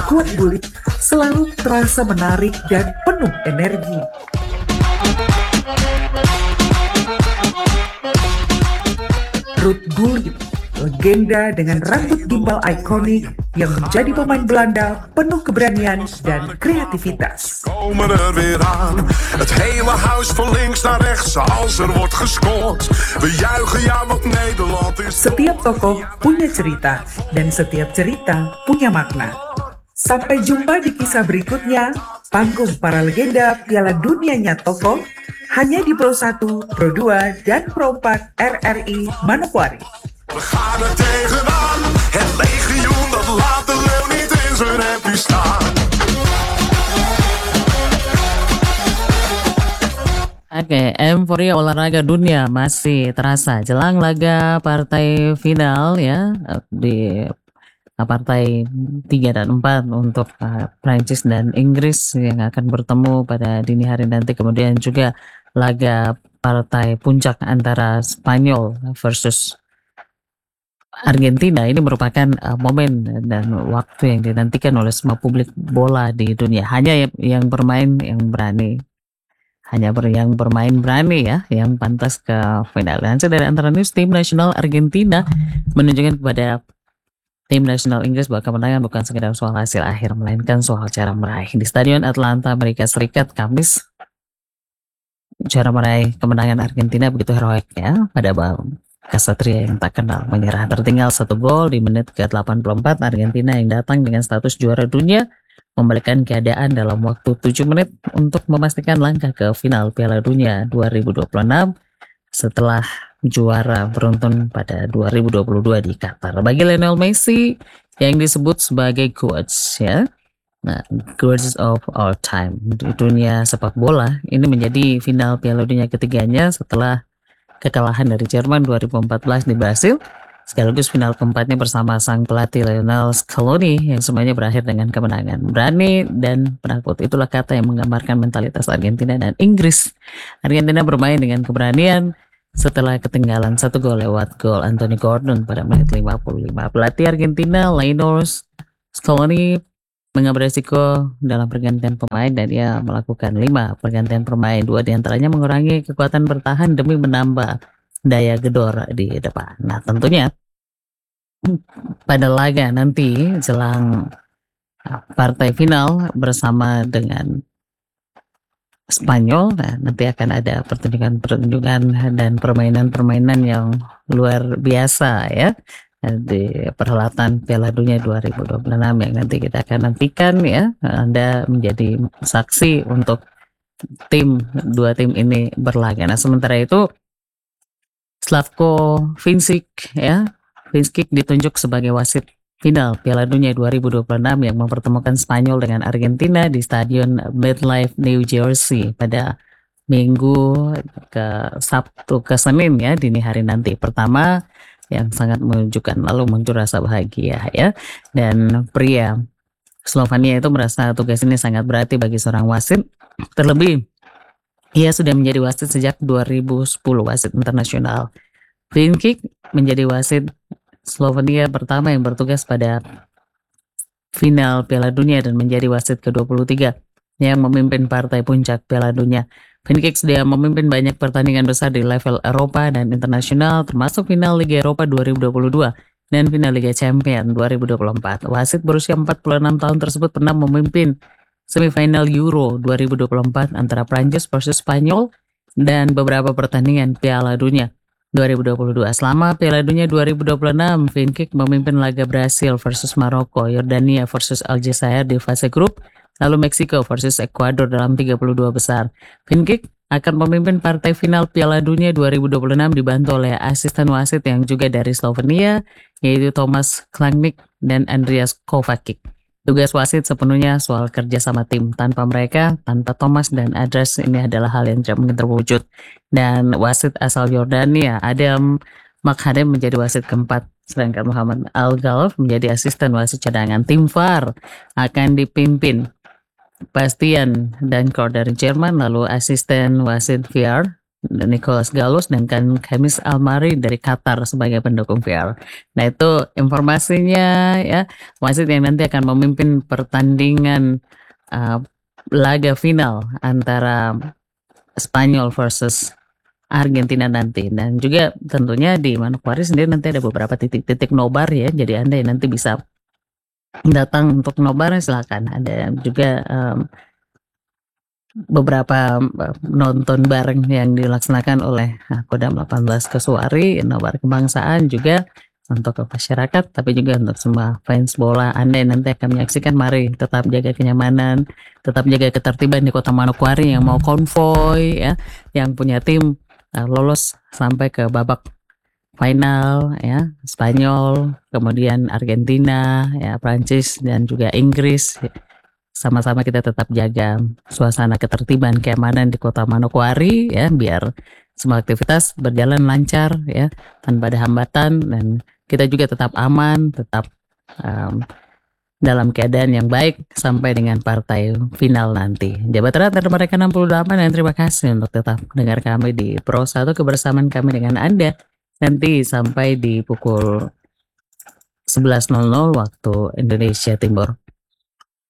kuat bulit selalu terasa menarik dan penuh energi. Ruud Gullit, legenda dengan rambut gimbal ikonik yang menjadi pemain Belanda penuh keberanian dan kreativitas. Komen er weer aan. Het hele huis van links naar rechts als er wordt gescoord. We juichen ja, want Nederland is... Setiap tokoh punya cerita dan setiap cerita punya makna. Sampai jumpa di kisah berikutnya, panggung para legenda Piala Dunianya Tokoh, hanya di Pro 1, Pro 2, dan Pro 4 RRI Manokwari. We gaan er tegenaan. Het legioen dat laat de leeuw niet in zijn hempje staan. Oke, euforia olahraga dunia masih terasa jelang laga partai final ya di partai 3 dan 4 untuk Prancis dan Inggris yang akan bertemu pada dini hari nanti, kemudian juga laga partai puncak antara Spanyol versus Argentina. Ini merupakan momen dan waktu yang dinantikan oleh semua publik bola di dunia. Hanya yang bermain yang berani. Hanya yang bermain berani ya, yang pantas ke final. Dan dari antara news, tim nasional Argentina menunjukkan kepada tim nasional Inggris bahwa kemenangan bukan sekedar soal hasil akhir, melainkan soal cara meraih. Di Stadion Atlanta, Amerika Serikat, Kamis, cara meraih kemenangan Argentina begitu heroik ya, pada Kesatria yang tak kenal menyerah. Tertinggal 1 gol di menit ke-84, Argentina yang datang dengan status juara dunia membalikkan keadaan dalam waktu 7 menit untuk memastikan langkah ke final Piala Dunia 2026 setelah juara beruntun pada 2022 di Qatar. Bagi Lionel Messi yang disebut sebagai GOAT ya, nah, GOAT of all time di dunia sepak bola, ini menjadi final Piala Dunia ketiganya setelah kekalahan dari Jerman 2014 di Brasil, sekaligus final keempatnya bersama sang pelatih Lionel Scaloni yang semuanya berakhir dengan kemenangan. Berani dan penakut, itulah kata yang menggambarkan mentalitas Argentina dan Inggris. Argentina bermain dengan keberanian setelah ketinggalan 1 gol lewat gol Anthony Gordon pada menit 55. Pelatih Argentina Lionel Scaloni mengambil resiko dalam pergantian pemain dan ia melakukan 5 pergantian pemain. 2 diantaranya mengurangi kekuatan bertahan demi menambah daya gedor di depan. Nah, tentunya pada laga nanti jelang partai final bersama dengan Spanyol, nah, nanti akan ada pertunjukan dan permainan-permainan yang luar biasa ya di perhelatan Piala Dunia 2026 yang nanti kita akan nantikan ya. Anda menjadi saksi untuk 2 tim ini berlaga. Nah, sementara itu Slavko Vincic ditunjuk sebagai wasit final Piala Dunia 2026 yang mempertemukan Spanyol dengan Argentina di Stadion MetLife New Jersey pada Minggu ke Sabtu ke Senin ya, dini hari nanti. Pertama yang sangat menunjukkan, lalu muncul rasa bahagia ya, dan pria Slovenia itu merasa tugas ini sangat berarti bagi seorang wasit, terlebih ia sudah menjadi wasit sejak 2010, wasit internasional. Vincic menjadi wasit Slovenia pertama yang bertugas pada final Piala Dunia dan menjadi wasit ke-23 yang memimpin partai puncak Piala Dunia. Vincic sudah memimpin banyak pertandingan besar di level Eropa dan internasional, termasuk final Liga Eropa 2022 dan final Liga Champions 2024. Wasit berusia 46 tahun tersebut pernah memimpin semifinal Euro 2024 antara Prancis versus Spanyol dan beberapa pertandingan Piala Dunia 2022. Selama Piala Dunia 2026, Vincic memimpin laga Brasil versus Maroko, Yordania versus Aljazair di fase grup, lalu Meksiko versus Ekuador dalam 32 besar. Vincic akan memimpin partai final Piala Dunia 2026 dibantu oleh asisten wasit yang juga dari Slovenia, yaitu Tomas Klangnik dan Andreas Kovacic. Tugas wasit sepenuhnya soal kerja sama tim. Tanpa mereka, tanpa Thomas dan Andreas, ini adalah hal yang tidak mungkin terwujud. Dan wasit asal Yordania, Adam Makhadem, menjadi wasit keempat. Sedangkan Muhammad Al-Galf menjadi asisten wasit cadangan. Tim VAR akan dipimpin Bastian Dankor dari Jerman, lalu asisten wasit VAR Nicolas Gauss dan kan Khamis Almari dari Qatar sebagai pendukung VR. Nah itu informasinya ya, wasit yang nanti akan memimpin pertandingan laga final antara Spanyol versus Argentina nanti. Dan juga tentunya di Manokwari sendiri nanti ada beberapa titik-titik nobar ya, jadi Anda yang nanti bisa datang untuk nobar silakan. Ada juga beberapa nonton bareng yang dilaksanakan oleh Kodam 18 Kesuari, nobar kebangsaan juga untuk ke masyarakat, tapi juga untuk semua fans bola Anda yang nanti akan menyaksikan. Mari tetap jaga kenyamanan, tetap jaga ketertiban di Kota Manokwari yang mau konvoy ya, yang punya tim lolos sampai ke babak final ya, Spanyol, kemudian Argentina, ya Prancis dan juga Inggris. Sama-sama kita tetap jaga suasana ketertiban keamanan di Kota Manokwari ya, biar semua aktivitas berjalan lancar ya, tanpa ada hambatan, dan kita juga tetap aman, tetap dalam keadaan yang baik sampai dengan partai final nanti. Jabat Erat Mereka 68, dan terima kasih untuk tetap mendengar kami di Pro 1, kebersamaan kami dengan Anda nanti sampai di pukul 11.00 waktu Indonesia Timur.